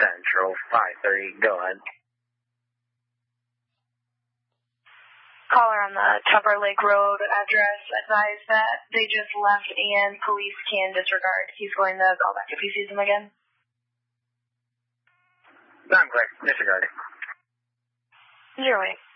Central 530. Go ahead. Caller on the Tupper Lake Road address advised that they just left and police can disregard. He's going to call back if he sees them again. I'm clear. Disregarding. 08.